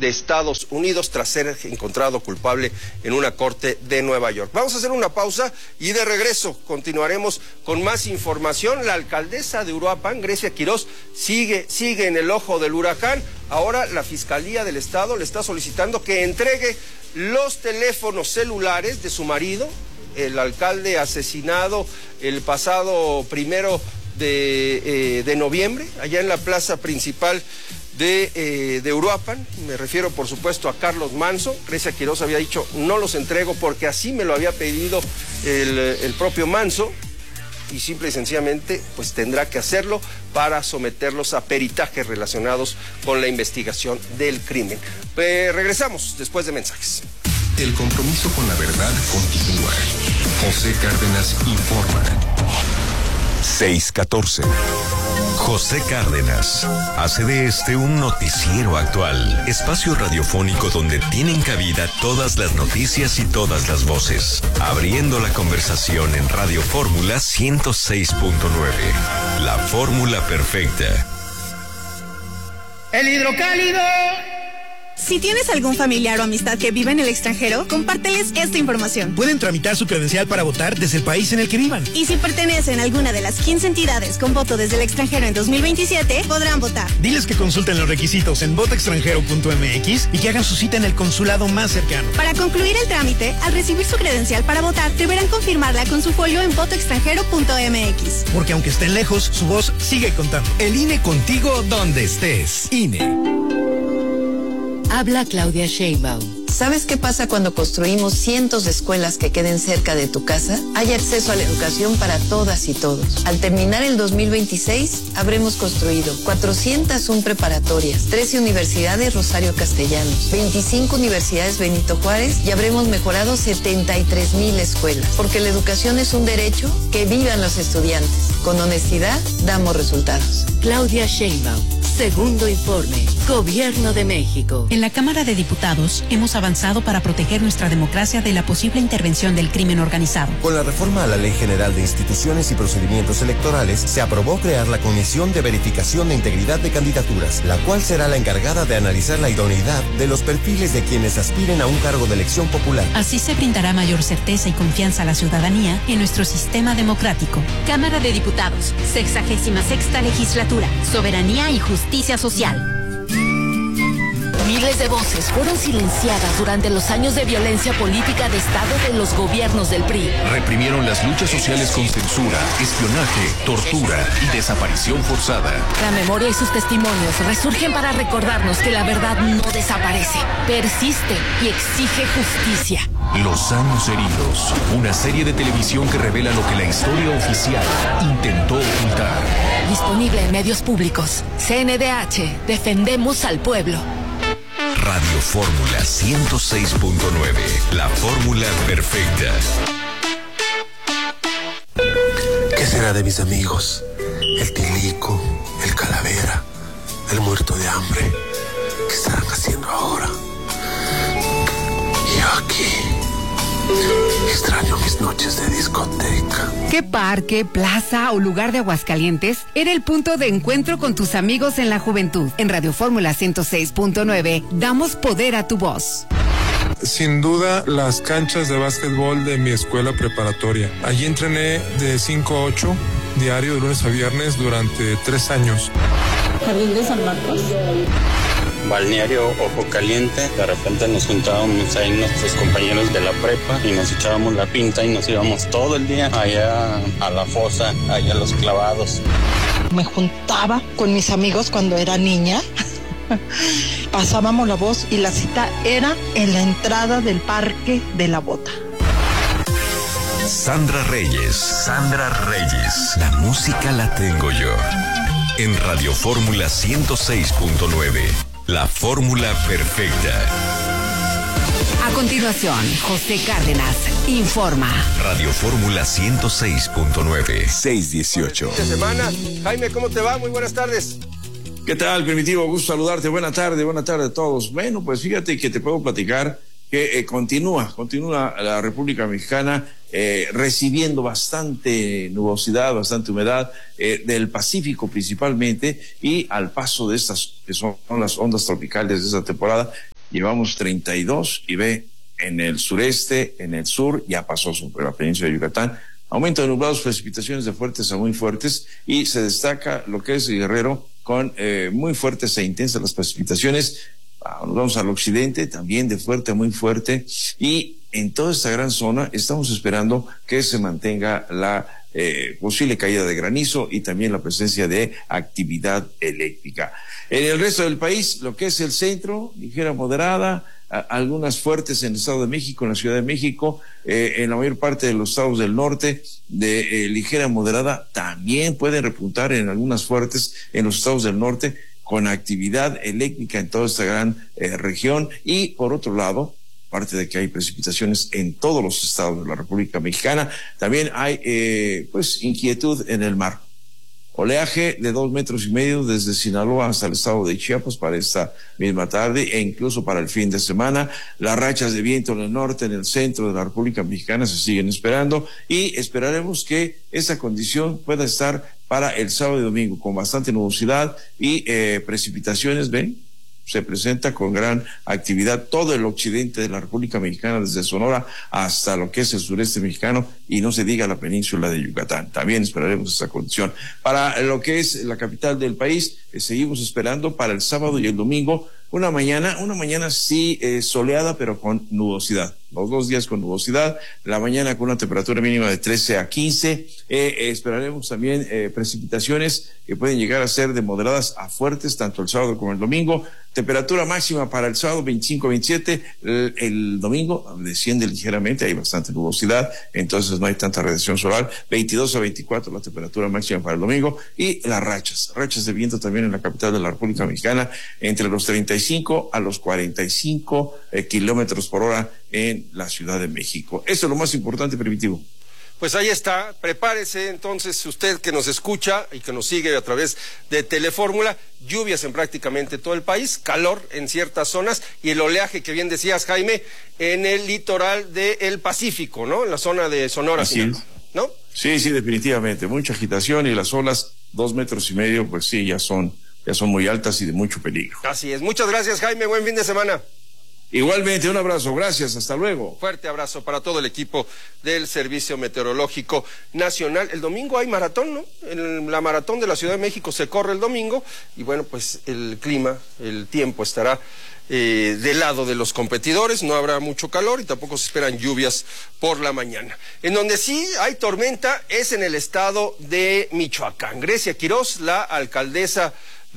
de Estados Unidos tras ser encontrado culpable en una corte de Nueva York. Vamos a hacer una pausa y de regreso continuaremos con más información. La alcaldesa de Uruapan, Grecia Quirós, sigue en el ojo del huracán. Ahora la Fiscalía del Estado le está solicitando que entregue los teléfonos celulares de su marido, el alcalde asesinado el pasado 1 de noviembre, allá en la plaza principal de Uruapan. Me refiero, por supuesto, a Carlos Manso. Grecia Quirós había dicho, no los entrego porque así me lo había pedido el propio Manso, y simple y sencillamente pues tendrá que hacerlo para someterlos a peritajes relacionados con la investigación del crimen. Regresamos después de mensajes. El compromiso con la verdad continúa. José Cárdenas informa. 6:14. José Cárdenas hace de este un noticiero actual, espacio radiofónico donde tienen cabida todas las noticias y todas las voces, abriendo la conversación en Radio Fórmula 106.9, la fórmula perfecta. El hidrocálido. Si tienes algún familiar o amistad que vive en el extranjero, compárteles esta información. Pueden tramitar su credencial para votar desde el país en el que vivan. Y si pertenecen a alguna de las 15 entidades con voto desde el extranjero en 2027, podrán votar. Diles que consulten los requisitos en votoextranjero.mx y que hagan su cita en el consulado más cercano. Para concluir el trámite, al recibir su credencial para votar, deberán confirmarla con su folio en votoextranjero.mx. Porque aunque estén lejos, su voz sigue contando. El INE contigo donde estés. INE. Habla Claudia Sheinbaum. ¿Sabes qué pasa cuando construimos cientos de escuelas que queden cerca de tu casa? Hay acceso a la educación para todas y todos. Al terminar el 2026, habremos construido 401 preparatorias, 13 universidades Rosario Castellanos, 25 universidades Benito Juárez y habremos mejorado 73,000 escuelas. Porque la educación es un derecho, que vivan los estudiantes. Con honestidad, damos resultados. Claudia Sheinbaum. Segundo informe. Gobierno de México. En la Cámara de Diputados hemos avanzado para proteger nuestra democracia de la posible intervención del crimen organizado. Con la reforma a la Ley General de Instituciones y Procedimientos Electorales, se aprobó crear la Comisión de Verificación de Integridad de Candidaturas, la cual será la encargada de analizar la idoneidad de los perfiles de quienes aspiren a un cargo de elección popular. Así se brindará mayor certeza y confianza a la ciudadanía en nuestro sistema democrático. Cámara de Diputados, 66ª Legislatura, Soberanía y Justicia Social. Miles de voces fueron silenciadas durante los años de violencia política de Estado de los gobiernos del PRI. Reprimieron las luchas sociales con censura, espionaje, tortura y desaparición forzada. La memoria y sus testimonios resurgen para recordarnos que la verdad no desaparece, persiste y exige justicia. Los años heridos, una serie de televisión que revela lo que la historia oficial intentó ocultar. Disponible en medios públicos. CNDH, defendemos al pueblo. Radio Fórmula 106.9, la fórmula perfecta. ¿Qué será de mis amigos? El Tilico, el Calavera, el muerto de hambre. ¿Qué estarán haciendo ahora? Y yo aquí, extraño mis noches de discoteca. ¿Qué parque, plaza o lugar de Aguascalientes era el punto de encuentro con tus amigos en la juventud? En Radio Fórmula 106.9 damos poder a tu voz. Sin duda, las canchas de básquetbol de mi escuela preparatoria. Allí entrené de 5 a 8, diario de lunes a viernes durante 3 años. Jardín de San Marcos. Balneario Ojo Caliente, de repente nos juntábamos ahí nuestros compañeros de la prepa y nos echábamos la pinta y nos íbamos todo el día allá a la fosa, allá a los clavados. Me juntaba con mis amigos cuando era niña, pasábamos la voz y la cita era en la entrada del Parque de la Bota. Sandra Reyes, la música la tengo yo. En Radio Fórmula 106.9. La fórmula perfecta. A continuación, José Cárdenas informa. Radio Fórmula 106.9. 618. Esta semana, Jaime, ¿cómo te va? Muy buenas tardes. ¿Qué tal, Primitivo? Gusto saludarte. Buena tarde a todos. Bueno, pues fíjate que te puedo platicar que continúa la República Mexicana recibiendo bastante nubosidad, bastante humedad del Pacífico principalmente, y al paso de estas que son las ondas tropicales de esta temporada, llevamos 32 y ve en el sureste, en el sur, ya pasó sobre la península de Yucatán, aumento de nublados, precipitaciones de fuertes a muy fuertes, y se destaca lo que es Guerrero con muy fuertes e intensas las precipitaciones. Nos vamos al occidente, también de fuerte a muy fuerte, y en toda esta gran zona estamos esperando que se mantenga la posible caída de granizo y también la presencia de actividad eléctrica. En el resto del país, lo que es el centro, ligera moderada, algunas fuertes en el Estado de México, en la Ciudad de México, en la mayor parte de los estados del norte, de ligera moderada, también pueden repuntar en algunas fuertes en los estados del norte, con actividad eléctrica en toda esta gran región. Y por otro lado, aparte de que hay precipitaciones en todos los estados de la República Mexicana, también hay pues inquietud en el mar. Oleaje de 2,5 metros desde Sinaloa hasta el estado de Chiapas para esta misma tarde e incluso para el fin de semana. Las rachas de viento en el norte, en el centro de la República Mexicana se siguen esperando, y esperaremos que esta condición pueda estar para el sábado y domingo con bastante nubosidad y precipitaciones. Ven, se presenta con gran actividad todo el occidente de la República Mexicana, desde Sonora hasta lo que es el sureste mexicano, y no se diga la península de Yucatán. También esperaremos esa condición. Para lo que es la capital del país, seguimos esperando para el sábado y el domingo una mañana sí soleada, pero con nubosidad. Los 2 días con nubosidad, la mañana con una temperatura mínima de 13 a 15. Esperaremos también precipitaciones que pueden llegar a ser de moderadas a fuertes, tanto el sábado como el domingo. Temperatura máxima para el sábado 25-27, el domingo desciende ligeramente, hay bastante nubosidad, entonces no hay tanta radiación solar. 22 a 24 la temperatura máxima para el domingo, y las rachas de viento también en la capital de la República Mexicana, entre los 35 a los 45 kilómetros por hora en la Ciudad de México. Eso es lo más importante, Primitivo. Pues ahí está, prepárese entonces usted que nos escucha y que nos sigue a través de Telefórmula. Lluvias en prácticamente todo el país, calor en ciertas zonas, y el oleaje que bien decías, Jaime, en el litoral del Pacífico, ¿no? En la zona de Sonora, ¿no? Sí, definitivamente, mucha agitación, y las olas 2,5 metros, pues sí, ya son muy altas y de mucho peligro. Así es, muchas gracias, Jaime, buen fin de semana. Igualmente, un abrazo, gracias, hasta luego. Fuerte abrazo para todo el equipo del Servicio Meteorológico Nacional. El domingo hay maratón, ¿no? La maratón de la Ciudad de México se corre el domingo, y bueno, pues el clima, el tiempo estará del lado de los competidores, no habrá mucho calor y tampoco se esperan lluvias por la mañana. En donde sí hay tormenta es en el estado de Michoacán. Grecia Quirós, la alcaldesa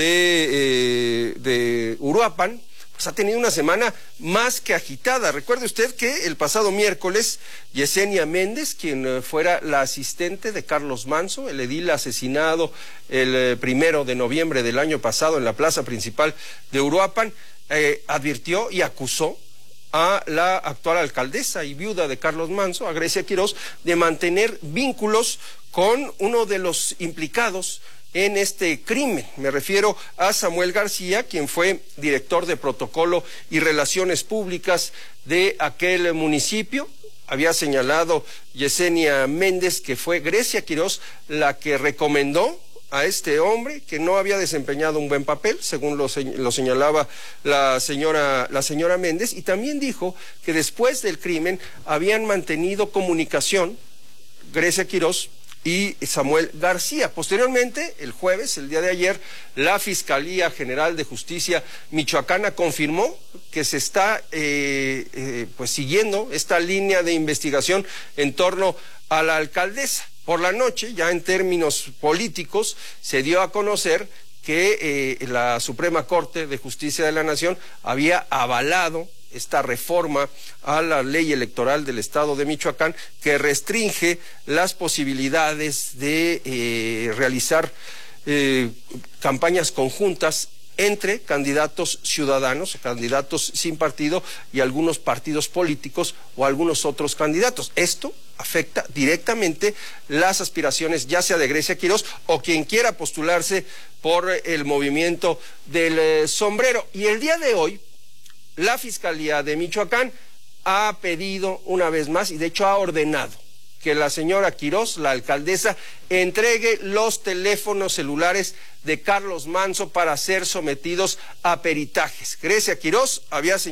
de Uruapan, pues ha tenido una semana más que agitada. Recuerde usted que el pasado miércoles, Yesenia Méndez, quien fuera la asistente de Carlos Manzo, el edil asesinado el 1 de noviembre del año pasado en la plaza principal de Uruapan, advirtió y acusó a la actual alcaldesa y viuda de Carlos Manzo, a Grecia Quirós, de mantener vínculos con uno de los implicados en este crimen. Me refiero a Samuel García, quien fue director de protocolo y relaciones públicas de aquel municipio. Había señalado Yesenia Méndez que fue Grecia Quirós la que recomendó a este hombre, que no había desempeñado un buen papel, según lo señalaba la señora Méndez, y también dijo que después del crimen habían mantenido comunicación Grecia Quirós y Samuel García. Posteriormente, el jueves, el día de ayer, la Fiscalía General de Justicia michoacana confirmó que se está pues siguiendo esta línea de investigación en torno a la alcaldesa. Por la noche, ya en términos políticos, se dio a conocer que la Suprema Corte de Justicia de la Nación había avalado esta reforma a la ley electoral del estado de Michoacán, que restringe las posibilidades de realizar campañas conjuntas entre candidatos ciudadanos, candidatos sin partido y algunos partidos políticos o algunos otros candidatos. Esto afecta directamente las aspiraciones, ya sea de Grecia Quirós o quien quiera postularse por el movimiento del sombrero. Y el día de hoy, la Fiscalía de Michoacán ha pedido una vez más, y de hecho ha ordenado, que la señora Quirós, la alcaldesa, entregue los teléfonos celulares de Carlos Manzo para ser sometidos a peritajes. Grecia Quirós había